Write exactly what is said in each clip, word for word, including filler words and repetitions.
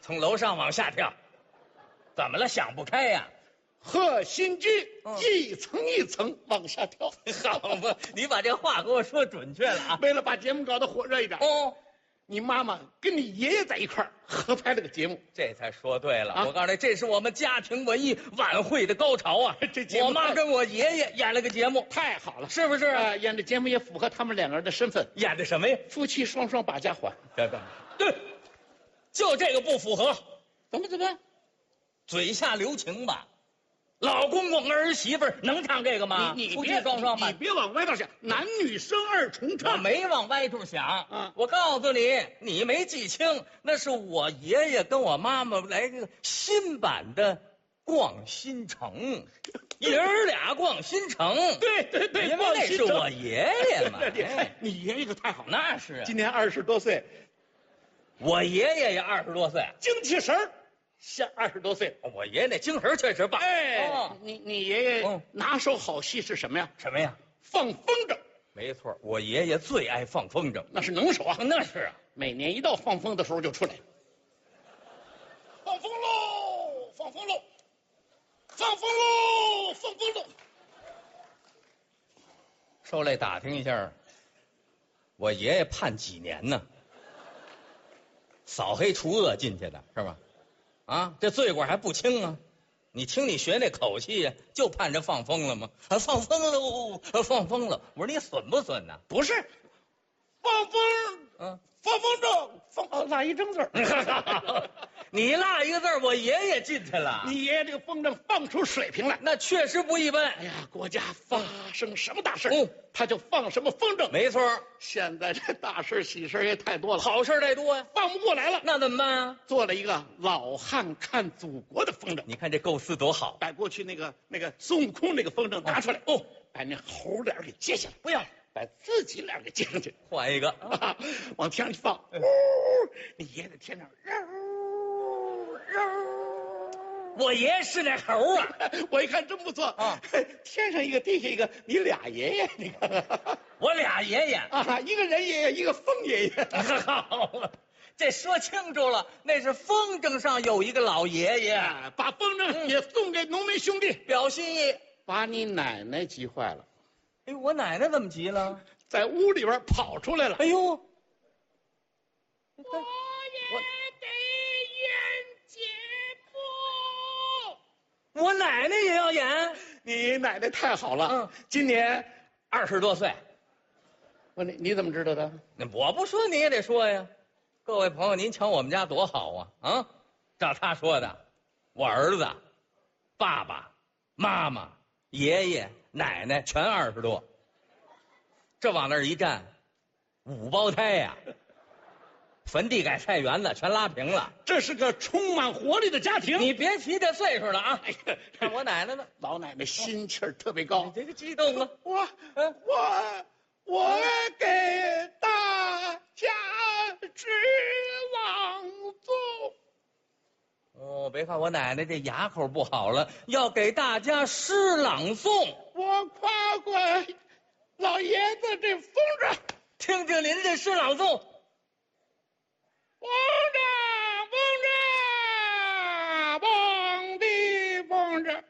从楼上往下跳，怎么了？想不开呀？ 贺新居嗯一层一层往下跳。 好吧，你把这话给我说准确了啊。 为了把节目搞得火热一点， 哦， 你妈妈跟你爷爷在一块儿合拍了个节目。 这才说对了。 啊我告诉你，这是我们家庭文艺晚会的高潮啊！ 这节目我妈跟我爷爷演了个节目， 太好了， 是不是？ 呃，演的节目也符合他们两个人的身份， 演的什么呀？ 夫妻双双把家还。 对对对，就这个不符合， 怎么怎么？ 嘴下留情吧。老公公儿媳妇儿能唱这个吗？夫妻你你别双双吧你。别往歪道想，男女生二重我唱。 没往歪处想， 嗯我告诉你，你没记清，那是我爷爷跟我妈妈来这个新版的《逛新城》，爷儿俩逛新城。 对对对， 因为那是我爷爷嘛。哎哎，你爷爷可太好了， 那是啊， 今年二十多岁， 我爷爷也二十多岁， 精气神儿像二十多岁。 我爷爷那精神确实棒。 哎， 哦你你爷爷嗯拿手好戏是什么呀？ 什么呀？ 放风筝， 没错，我爷爷最爱放风筝。 那是能手啊。 那是啊， 每年一到放风的时候就出来，放风喽，放风喽，放风喽，放风喽。 受累打听一下，我爷爷判几年呢？扫黑除恶进去的是吧？啊，这罪过还不轻啊！你听你学那口气呀，就盼着放风了吗？啊，放风喽，啊放风了！我说你损不损呢？ 不是，放风， 嗯， 放风筝，放哦，落一正字儿。 你落一个字儿，我爷爷进去了。 你爷爷这个风筝放出水平来， 那确实不一般。 哎呀，国家发生什么大事， 嗯他就放什么风筝。 没错， 现在这大事喜事也太多了， 好事太多呀。 放不过来了， 那怎么办啊？ 做了一个老汉看祖国的风筝， 你看这构思多好！ 把过去那个那个孙悟空那个风筝拿出来， 哦， 把那猴脸给接下来， 不要把自己脸给接上去， 换一个。 啊，往天上一放，呜，你爷在天上，肉肉。 我爷爷是那猴啊！ 我一看真不错啊， 天上一个，地下一个，你俩爷爷，你看我俩爷爷。 啊，一个人爷爷，一个风爷爷。 好，这说清楚了，那是风筝上有一个老爷爷， 哎把风筝也送给农民兄弟， 表心意。 把你奶奶急坏了， 哎，我奶奶怎么急了？ 在屋里边跑出来了。 哎呦， 我也得演节目。 我奶奶也要演。 你奶奶太好了， 嗯， 今年二十多岁， 我你你怎么知道的？ 那我不说你也得说呀。各位朋友，您瞧我们家多好啊！啊，照他说的，我儿子、爸爸妈妈、爷爷、奶奶全二十多，这往那儿一站，五胞胎呀、坟地改菜园子全拉平了。 这是个充满活力的家庭。 你别提这岁数了啊！ 哎呀， 看我奶奶呢， 老奶奶心气儿特别高。 这个激动啊！ 我嗯我我给大家织朗诵。 哦，别看我奶奶这牙口不好了，要给大家诗朗诵。 我夸夸老爷子这风筝， 听听您这诗朗诵。 风筝风筝，蹦的风筝。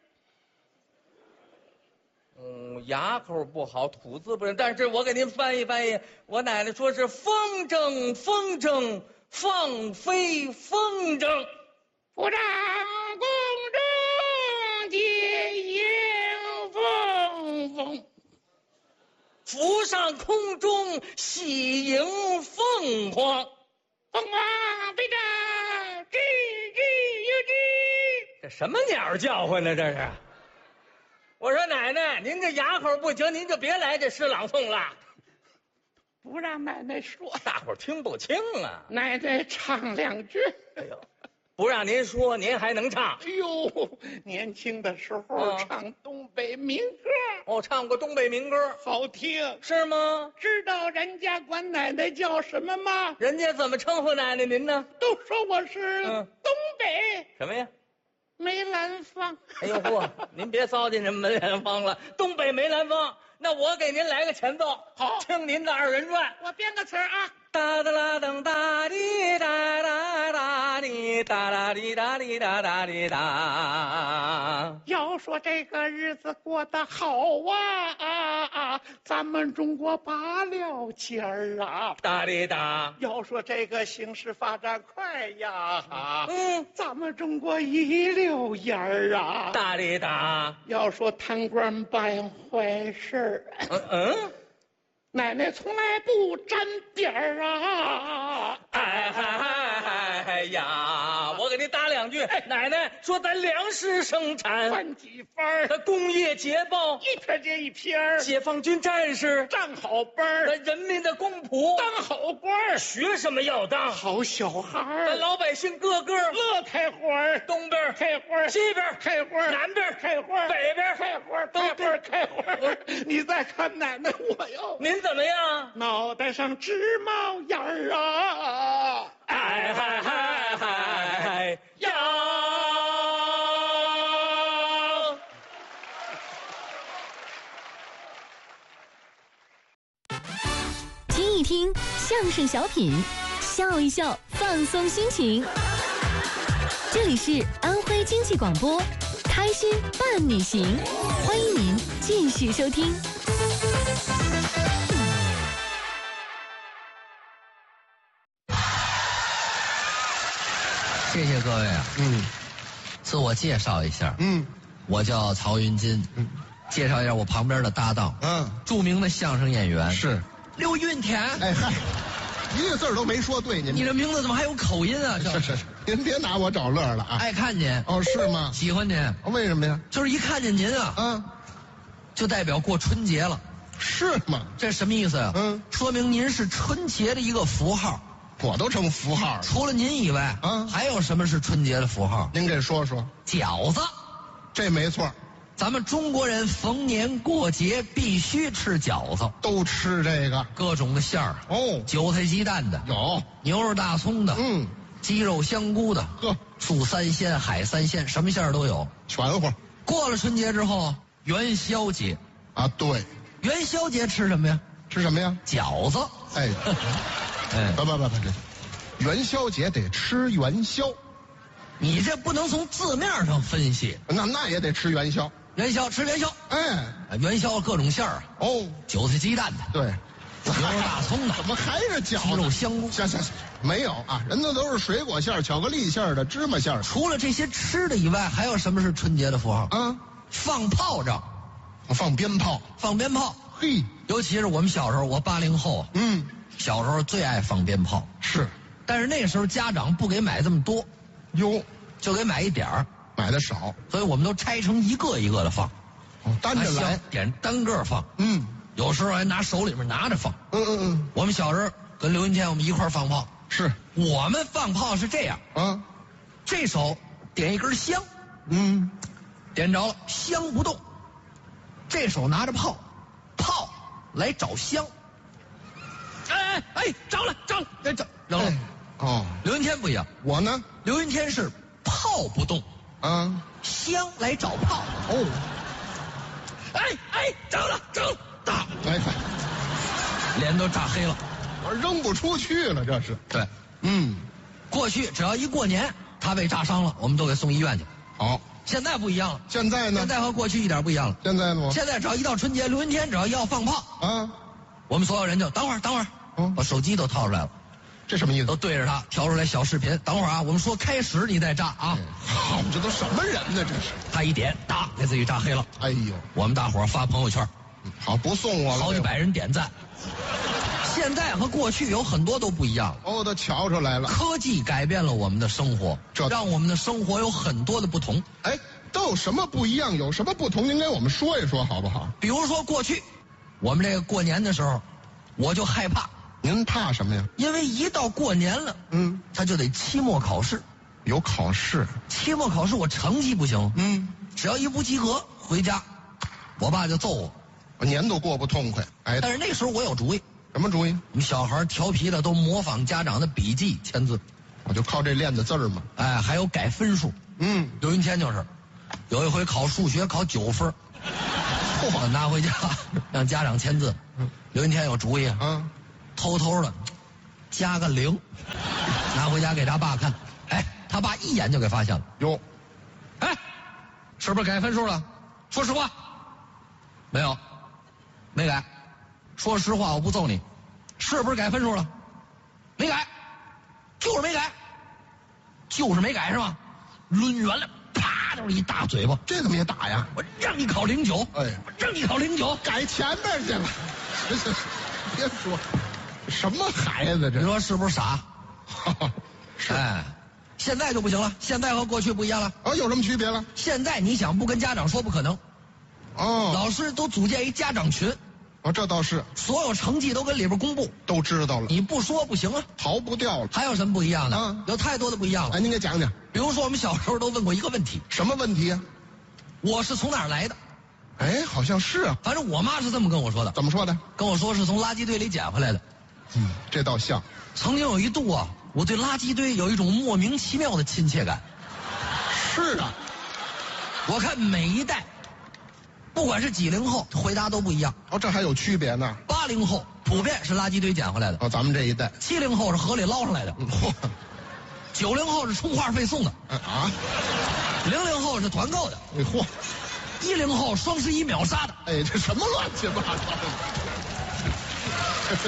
嗯，牙口不好，吐字不认，但是我给您翻译翻译。我奶奶说是风筝，风筝放飞风筝。 不让公中接迎风风， 浮上空中喜迎凤凰。 凤凰飞着吱吱又吱。 这什么鸟叫唤呢？这是。我说奶奶，您这牙口不行，您就别来这诗朗诵了， 不让奶奶说， 大伙儿听不清啊。 奶奶唱两句。 哎呦，不让您说，您还能唱？ 哎呦，年轻的时候啊唱东北民歌， 哦，唱过东北民歌， 好听。 是吗？ 知道人家管奶奶叫什么吗？ 人家怎么称呼奶奶您呢？ 都说我是嗯东北什么呀？ 梅兰芳。 哎呦嚯，您别糟践人梅兰芳了，东北梅兰芳。那我给您来个前奏， 好听您的二人转。 我编个词儿啊。 哒哒啦噔哒滴哒哒哒滴哒滴答滴答答滴答。 要说这个日子过得好啊啊啊，咱们中国拔了尖儿啊！ 答滴答。 要说这个形势发展快呀， 嗯， 咱们中国一溜烟儿啊！ 答滴答。 要说贪官办坏事儿， 嗯嗯， 奶奶从来不沾边儿啊！ 哎嗨嗨呀，我给您打两句。奶奶说咱粮食生产， 翻几番儿， 那工业捷报， 一篇接一篇儿， 解放军战士站好班儿， 那人民的公仆当好官儿， 学什么要当？ 好小孩咱儿， 老百姓个个乐开花儿， 东边开花儿， 西边开花儿， 南边开花儿， 北边开花儿，开花儿，开花儿。你再看奶奶我哟， 您怎么样？ 脑袋上直冒烟儿啊！ 哎嗨嗨嗨呀！ 听一听相声小品，笑一笑，放松心情。这里是安徽经济广播，开心伴你行，欢迎您继续收听。 谢谢各位啊， 嗯自我介绍一下， 嗯我叫曹云金， 嗯介绍一下我旁边的搭档， 嗯， 著名的相声演员是。 刘云田。 哎嗨，一个字儿都没说对，您你这名字怎么还有口音啊？ 是是是，您别拿我找乐了啊！ 爱看您， 哦，是吗？ 喜欢您， 哦为什么呀？ 就是一看见您啊， 啊， 就代表过春节了。 是吗？ 这什么意思呀？ 嗯， 说明您是春节的一个符号。 我都成符号了。 除了您以外， 嗯还有什么是春节的符号？ 您给说说， 饺子。 这没错， 咱们中国人逢年过节必须吃饺子， 都吃这个。 各种的馅儿， 哦， 韭菜鸡蛋的， 有， 牛肉大葱的， 嗯， 鸡肉香菇的， 呵， 素三鲜、海三鲜，什么馅儿都有。 全乎。 过了春节之后，元宵节， 啊，对， 元宵节吃什么呀？ 吃什么呀？ 饺子。 哎， 哎， 不不不不，这元宵节得吃元宵， 你这不能从字面上分析。 那那也得吃元宵。 元宵吃元宵， 哎， 啊元宵各种馅儿啊， 哦， 韭菜鸡蛋的， 对， 牛肉大葱的， 怎么还是饺子？ 鸡肉香菇。 行行行，没有啊，人家都是水果馅儿、巧克力馅儿的、芝麻馅儿除了这些吃的以外，还有什么是春节的符号？ 啊， 放炮仗， 放鞭炮。 放鞭炮。 嘿， 尤其是我们小时候，我八零后， 嗯， 小时候最爱放鞭炮。 是， 但是那时候家长不给买这么多， 哟， 就给买一点儿， 买的少， 所以我们都拆成一个一个的放， 哦，单着拿来香。点单个放， 嗯有时候还拿手里面拿着放。 嗯嗯嗯， 我们小时候跟刘云天我们一块儿放炮， 是我们放炮是这样， 啊， 这手点一根香， 嗯， 点着了香不动，这手拿着炮，炮来找香。哎哎哎，着了着了，哎着着了。 哎哦， 刘云天不一样， 我呢， 刘云天是炮不动， 啊， 香来找炮。 哦， 哎哎，着了着了，打哎嗨， 脸都炸黑了。 我扔不出去了，这是。 对， 嗯， 过去只要一过年，他被炸伤了，我们都给送医院去。 好， 现在不一样了， 现在呢？ 现在和过去一点不一样了。 现在呢？ 现在只要一到春节，刘云天只要要放炮， 啊， 我们所有人就等会儿等会儿， 嗯把手机都掏出来了， 这什么意思都？对着他调出来小视频。等会儿啊，我们说开始你再炸啊。 好，这都什么人呢？这是。 他一点，哒，给自己炸黑了。 哎呦， 我们大伙儿发朋友圈， 好，不送我了。 好几百人点赞。现在和过去有很多都不一样了。 哦，都瞧出来了。 科技改变了我们的生活， 这让我们的生活有很多的不同。 哎，都有什么不一样？有什么不同？您给我们说一说好不好？ 比如说过去，我们这个过年的时候，我就害怕， 您怕什么呀？ 因为一到过年了， 嗯， 他就得期末考试。 有考试。 期末考试我成绩不行， 嗯， 只要一不及格，回家，我爸就揍我。 年都过不痛快。哎， 但是那时候我有主意， 什么主意？ 我们小孩调皮的都模仿家长的笔记签字， 我就靠这练的字儿嘛。 哎，还有改分数。 嗯， 刘云天就是，有一回考数学考九分，嚯，拿回家让家长签字。刘云天有主意啊， 啊， 偷偷的加个零，拿回家给他爸看。哎， 他爸一眼就给发现了。 哟， 哎，是不是改分数了？说实话。没有，没改。说实话，我不揍你。是不是改分数了？没改，就是没改，就是没改是吧？抡圆了，啪就是一大嘴巴。 这怎么也打呀？ 我让你考零九， 哎我让你考零九， 改前边去了。行行，别说，什么孩子这？ 你说是不是傻？ 是哎，现在就不行了，现在和过去不一样了。 啊，有什么区别了？ 现在你想不跟家长说不可能， 哦， 老师都组建一家长群， 哦，这倒是所有成绩都跟里边公布， 都知道了， 你不说不行啊。 逃不掉了。 还有什么不一样的？ 嗯有太多的不一样了。 哎，您给讲讲比如说我们小时候都问过一个问题： 什么问题呀、 我是从哪儿来的？ 哎，好像是啊， 反正我妈是这么跟我说的， 怎么说的？ 跟我说是从垃圾堆里捡回来的。 嗯，这倒像。 曾经有一度啊，我对垃圾堆有一种莫名其妙的亲切感。 是啊， 我看每一代，不管是几零后，回答都不一样。 哦，这还有区别呢。 八零后普遍是垃圾堆捡回来的， 哦，咱们这一代， 七零后是河里捞上来的， 嗯嚯， 九零后是充话费送的， 哎啊， 零零后是团购的， 哎嚯， 一零后双十一秒杀的。 哎，这什么乱七八糟的？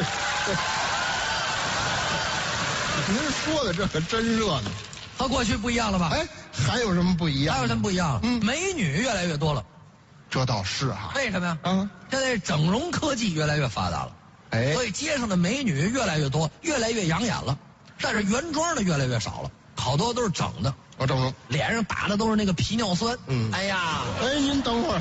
您说的这可真热闹。 和过去不一样了吧？ 哎，还有什么不一样？ 还有什么不一样？ 嗯美女越来越多了。 这倒是哈、 为什么呀？ 啊。 现在整容科技越来越发达了， 哎， 所以街上的美女越来越多，越来越养眼了。但是原装的越来越少了，好多都是整的， 我整容。 脸上打的都是那个皮尿酸。 嗯哎呀， 哎，您等会儿，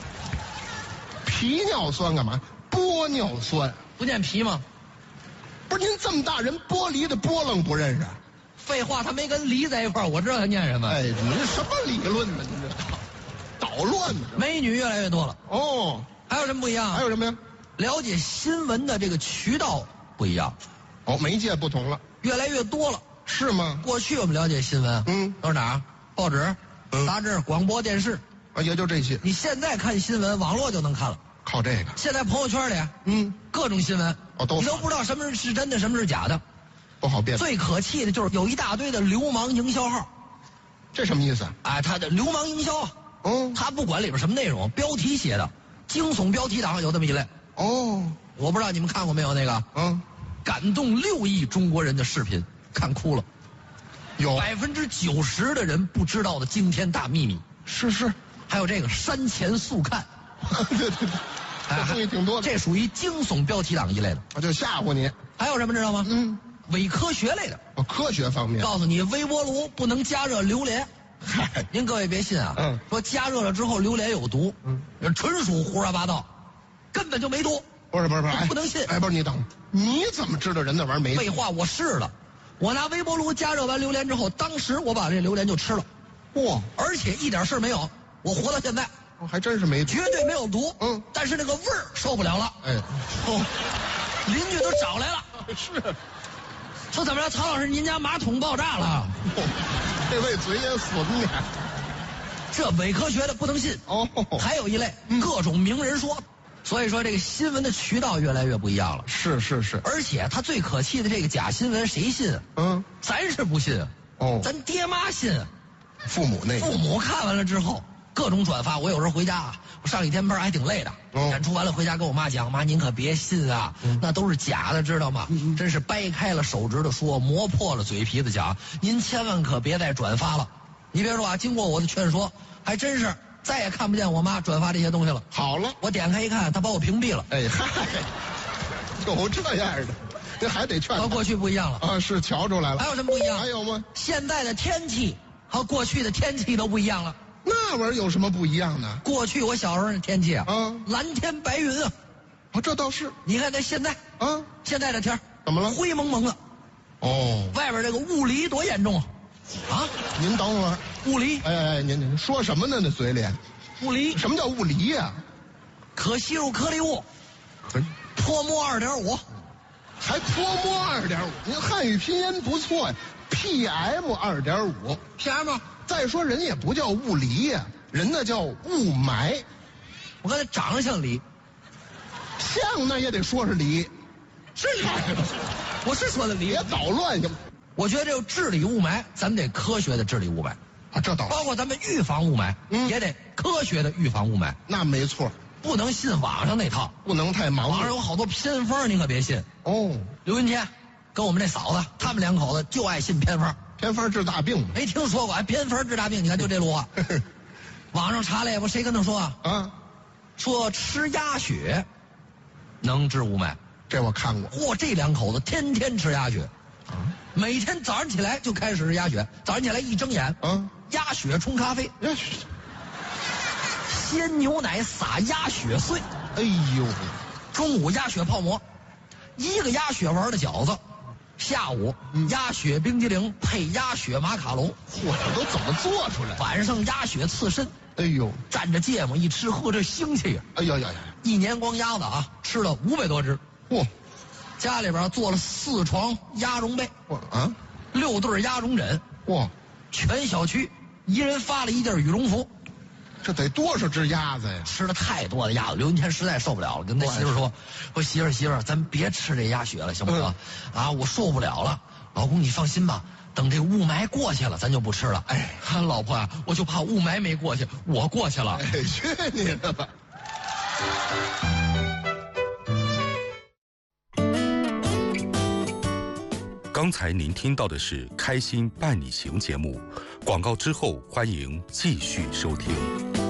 皮尿酸干嘛？玻尿酸？ 不念皮吗？ 不是您这么大人，玻璃的波棱不认识？ 废话，他没跟梨在一块儿，我知道他念什么。 哎，您什么理论呢？您这捣乱呢？ 美女越来越多了， 哦， 还有什么不一样？ 还有什么呀？ 了解新闻的这个渠道不一样， 哦，媒介不同了， 越来越多了。 是吗？ 过去我们了解新闻， 嗯都是哪儿？报纸、 嗯杂志、广播电视。 啊，也就这些， 你现在看新闻，网络就能看了。 靠这个。 现在朋友圈里， 嗯， 各种新闻， 哦都你都不知道什么是真的，什么是假的。 不好辨。 最可气的就是有一大堆的流氓营销号， 这什么意思？ 哎，他的流氓营销啊， 哦他不管里边什么内容，标题写的惊悚标题党有这么一类， 哦， 我不知道你们看过没有？那个嗯， 感动六亿中国人的视频，看哭了。 有， 百分之九十的人不知道的惊天大秘密， 是是， 还有这个山前速看， 对对对，这东西挺多的， 这属于惊悚标题党一类的。 我就吓唬你。 还有什么知道吗？ 嗯， 伪科学类的， 哦，科学方面。 告诉你微波炉不能加热榴莲。 嗨， 您各位别信啊， 嗯说加热了之后榴莲有毒， 嗯， 纯属胡说八道，根本就没毒。 不是不是不是，哎不能信哎，不是你等会儿，你怎么知道人那玩意儿没？ 废话，我试了，我拿微波炉加热完榴莲之后，当时我把这榴莲就吃了， 嚯， 而且一点事儿没有，我活到现在， 哦还真是没毒。 绝对没有毒。 嗯， 但是那个味儿受不了了， 哎，哦， 邻居都找来了， 是， 说怎么着，曹老师您家马桶爆炸了？ 哦这位嘴也损你。 这伪科学的不能信。 哦， 还有一类各种名人说，所以说这个新闻的渠道越来越不一样了。 是是是， 而且他最可气的这个假新闻，谁信啊？ 嗯， 咱是不信啊， 哦， 咱爹妈信啊。 父母那个， 父母看完了之后，各种转发。我有时候回家啊，我上一天班还挺累的， 哦演出完了回家跟我妈讲，妈您可别信啊，那都是假的，知道吗？真是掰开了手指头说，磨破了嘴皮子讲，您千万可别再转发了。你别说啊，经过我的劝说，还真是再也看不见我妈转发这些东西了。 好了， 我点开一看，她把我屏蔽了， 哎嗨，有这样的，这还得劝他和过去不一样了。 啊，是瞧出来了。 还有什么不一样？ 还有吗？ 现在的天气和过去的天气都不一样了。 那玩意儿有什么不一样的？ 过去我小时候的天气啊， 啊蓝天白云啊。 哦，这倒是你看，那现在啊， 现在的天儿怎么了？ 灰蒙蒙的， 哦， 外边这个雾离多严重啊！啊， 您等会儿， 雾离， 哎哎，您您说什么呢？那嘴里， 雾离， 什么叫物离呀、 可吸入颗粒物， 可泼墨二点五， 还泼墨二点五，您汉语拼音不错呀，P M 二点五。 P M。 再说人也不叫物离呀、人那叫雾霾， 我看他长得像梨， 像那也得说是离。 是梨，我是说的梨别。捣乱行吗？ 我觉得这个治理雾霾，咱们得科学的治理雾霾啊，这倒是包括咱们预防雾霾， 嗯也得科学的预防雾霾， 那没错， 不能信网上那套。 不能太盲目。 网上有好多偏方，你可别信。 哦， 刘云天跟我们这嫂子，他们两口子就爱信偏方， 偏方治大病嘛。 没听说过还偏方治大病？你看就这路话。网上查来，我谁跟他说啊？ 啊， 说吃鸭血能治雾霾。 这我看过。 嚯，这两口子天天吃鸭血， 啊每天早上起来就开始吃鸭血，早上起来一睁眼， 啊， 鸭血冲咖啡， 呀， 鲜牛奶撒鸭血碎， 哎呦， 中午鸭血泡馍，一个鸭血丸的饺子，下午嗯鸭血冰激凌配鸭血马卡龙， 嚯，这都怎么做出来？ 晚上鸭血刺身， 哎呦， 蘸着芥末一吃，喝这腥气呀！ 哎呀呀呀， 一年光鸭子啊，吃了五百多只。 嚯， 家里边做了四床鸭绒被， 嚯啊， 六对鸭绒枕， 嚯， 全小区一人发了一件羽绒服。 这得多少只鸭子呀？ 吃了太多的鸭子，刘云天实在受不了了，跟他媳妇说：“说媳妇儿媳妇儿，咱别吃这鸭血了，行不行？ 嗯啊，我受不了了。老公，你放心吧，等这雾霾过去了，咱就不吃了。哎，老婆啊，我就怕雾霾没过去，我过去了。 哎，去你的吧！ 刚才您听到的是《开心伴你行》节目，广告之后欢迎继续收听。